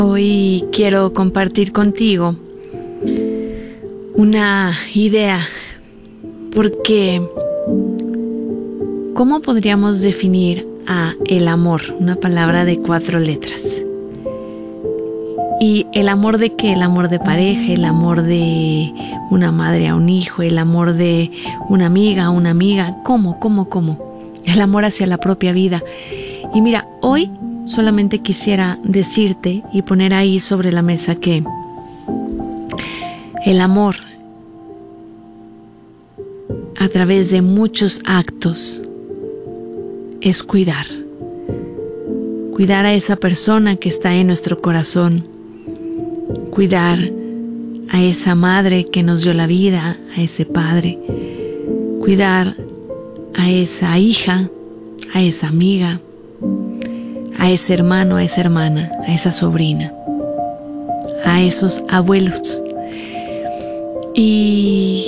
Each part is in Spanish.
Hoy quiero compartir contigo una idea, porque ¿cómo podríamos definir a el amor? Una palabra de 4 letras. ¿Y el amor de qué? El amor de pareja, el amor de una madre a un hijo, el amor de una amiga a una amiga. ¿Cómo? El amor hacia la propia vida. Y mira, hoy solamente quisiera decirte y poner ahí sobre la mesa que el amor, a través de muchos actos, es cuidar. Cuidar a esa persona que está en nuestro corazón. Cuidar a esa madre que nos dio la vida, a ese padre. Cuidar a esa hija, a esa amiga, a ese hermano, a esa hermana, a esa sobrina, a esos abuelos. Y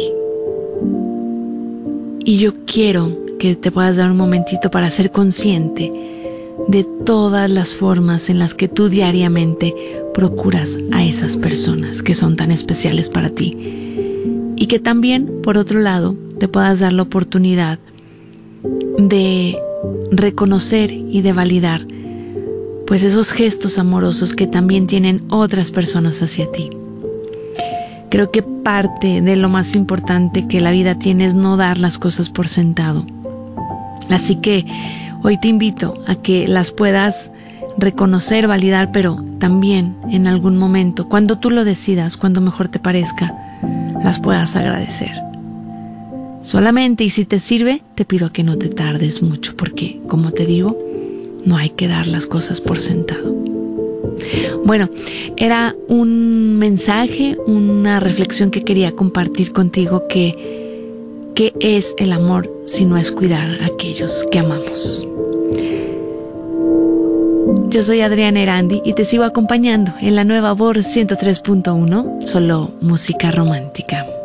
yo quiero que te puedas dar un momentito para ser consciente de todas las formas en las que tú diariamente procuras a esas personas que son tan especiales para ti. Y que también, por otro lado, te puedas dar la oportunidad de reconocer y de validar pues esos gestos amorosos que también tienen otras personas hacia ti. Creo que parte de lo más importante que la vida tiene es no dar las cosas por sentado. Así que hoy te invito a que las puedas reconocer, validar, pero también en algún momento, cuando tú lo decidas, cuando mejor te parezca, las puedas agradecer. Solamente, y si te sirve, te pido que no te tardes mucho, porque, como te digo, no hay que dar las cosas por sentado. Bueno, era un mensaje, una reflexión que quería compartir contigo, ¿qué es el amor si no es cuidar a aquellos que amamos? Yo soy Adriana Erandi y te sigo acompañando en la nueva Voz 103.1, solo música romántica.